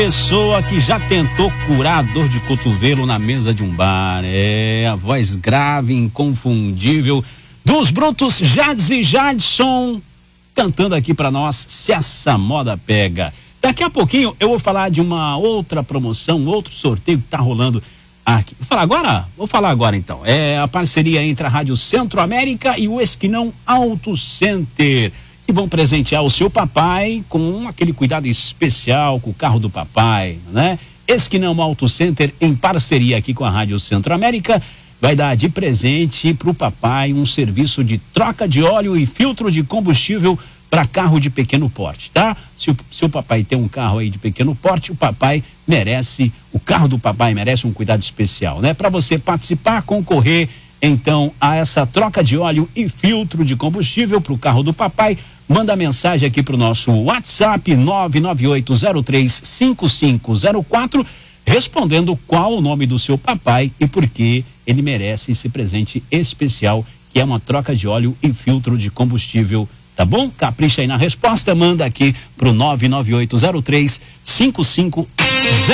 Pessoa que já tentou curar a dor de cotovelo na mesa de um bar. A voz grave, inconfundível dos brutos Jades e Jadson cantando aqui pra nós Se Essa Moda Pega. Daqui a pouquinho eu vou falar de uma outra promoção, outro sorteio que tá rolando aqui. Vou falar agora? Vou falar agora então. É a parceria entre a Rádio Centro-América e o Esquinão Auto Center, que vão presentear o seu papai com aquele cuidado especial com o carro do papai, né? Esquinão Auto Center, em parceria aqui com a Rádio Centro-América, vai dar de presente para o papai um serviço de troca de óleo e filtro de combustível para carro de pequeno porte, tá? Se o seu papai tem um carro aí de pequeno porte, o carro do papai merece um cuidado especial, né? Para você participar, concorrer então a essa troca de óleo e filtro de combustível para o carro do papai, manda mensagem aqui para o nosso WhatsApp 998035504, respondendo qual o nome do seu papai e por que ele merece esse presente especial, que é uma troca de óleo e filtro de combustível, tá bom? Capricha aí na resposta, manda aqui pro 998035504.